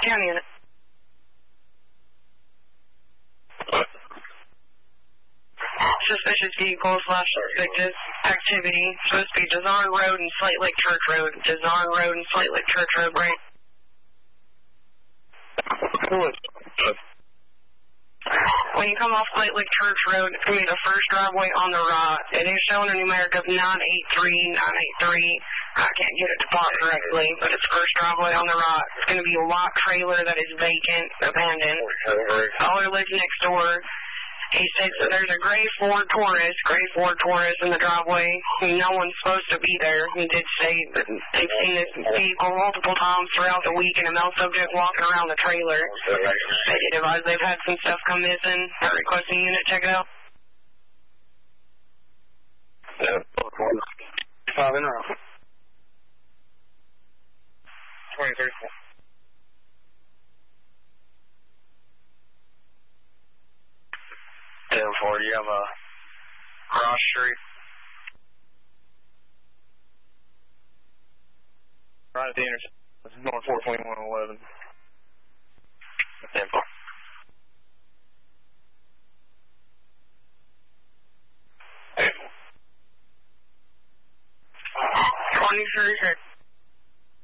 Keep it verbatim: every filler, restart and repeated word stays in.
County unit. Suspicious vehicle slash suspicious activity. Supposed to be Dazarn Road and Slate Lake Church Road. Dazarn Road and Slate Lake Church Road, right? When you come off Slate Lake Church Road, it's going to be the first driveway on the right. It is showing a numeric of nine eight three nine eight three. I can't get it to pop correctly, but it's first driveway on the right. It's going to be a white trailer that is vacant, abandoned. Caller lives next door. He states that there's a gray Ford Taurus, gray Ford Taurus in the driveway. No one's supposed to be there. He did say that they've seen this vehicle multiple times throughout the week and a male subject walking around the trailer. They did advise they've had some stuff come missing. They're requesting unit check it out. Five in a row. twenty thirty. ten four, you have a Cross Street. Right at the intersection. This is north four twenty-one eleven. ten four. twenty thirty-six.